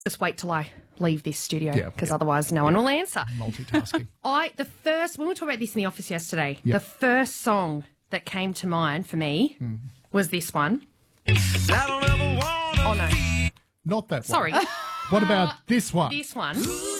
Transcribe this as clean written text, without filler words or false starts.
Just wait till I leave this studio Yeah, because otherwise no one will answer. Multitasking. When we talked about this in the office yesterday, Yep. the first song that came to mind for me was this one. Oh, no. Not that one. Sorry. What about this one? This one.